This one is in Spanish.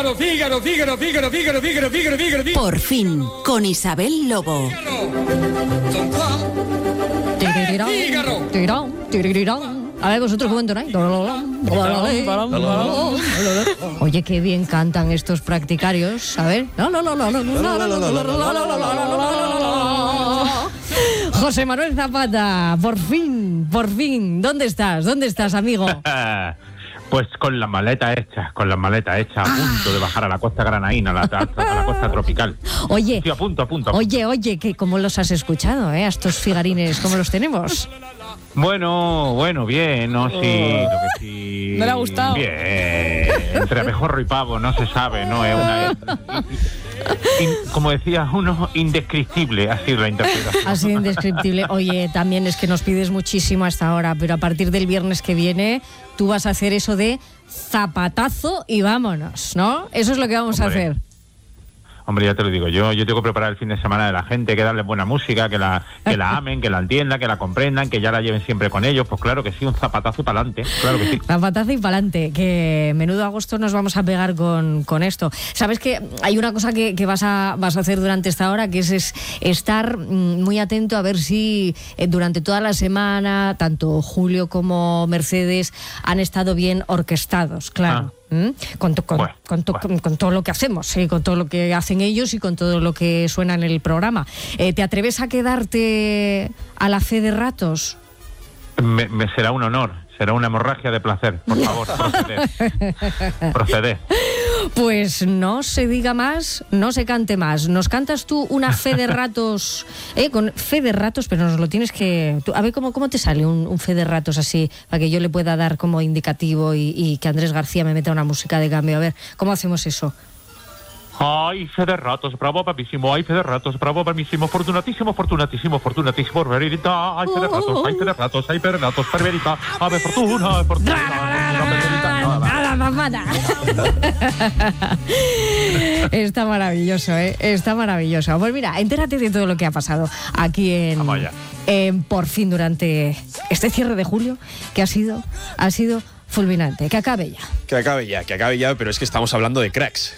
Fígaro, Fígaro, Fígaro, Fígaro, Fígaro, Fígaro, Fígaro, Fígaro. Por fin, con Isabel Lobo. A ver, vosotros cómo entonáis. Oye, qué bien cantan estos practicarios. A ver. José Manuel Zapata, por fin. ¿Dónde estás, amigo? Pues con la maleta hecha, a punto de bajar a la costa granaína, a la costa tropical. Oye, sí, a punto. Oye, que ¿cómo los has escuchado, a estos figarines? ¿Cómo los tenemos? Bueno, bien, ¿no? Sí, lo que sí... ¿No le ha gustado? Bien, entre abejorro y pavo, no se sabe, ¿no? Es una... como decía uno, indescriptible, así la interpretación. Así indescriptible. Oye, también es que nos pides muchísimo hasta ahora, pero a partir del viernes que viene tú vas a hacer eso de zapatazo y vámonos, ¿no? Eso es lo que vamos a hacer. Hombre, ya te lo digo, yo tengo que preparar el fin de semana de la gente, que darle buena música, que la amen, que la entiendan, que la comprendan, que ya la lleven siempre con ellos. Pues claro que sí, un zapatazo y pa'lante, claro que sí. Zapatazo y pa'lante, que menudo agosto nos vamos a pegar con esto. Sabes que hay una cosa que vas a hacer durante esta hora, que es estar muy atento a ver si durante toda la semana, tanto Julio como Mercedes han estado bien orquestados, claro. Con todo lo que hacemos, sí, con todo lo que hacen ellos y con todo lo que suena en el programa. ¿Te atreves a quedarte a la fe de ratos? Me será un honor, será una hemorragia de placer. Por favor, proceded. Pues no se diga más, no se cante más. ¿Nos cantas tú una fe de ratos? Con fe de ratos, pero nos lo tienes que... a ver, ¿cómo te sale un fe de ratos así? Para que yo le pueda dar como indicativo y que Andrés García me meta una música de cambio. A ver, ¿cómo hacemos eso? Ay, fe de ratos, bravo, papísimo, ay, fe de ratos, bravo, papísimo, fortunatísimo, perverita, ay, fe de ratos, ay, fe de ratos, perverita, ave fortuna, Nada. Está maravilloso, está maravilloso. Pues mira, entérate de todo lo que ha pasado aquí en Por Fin durante este cierre de julio, que ha sido fulminante. Que acabe ya, pero es que estamos hablando de cracks.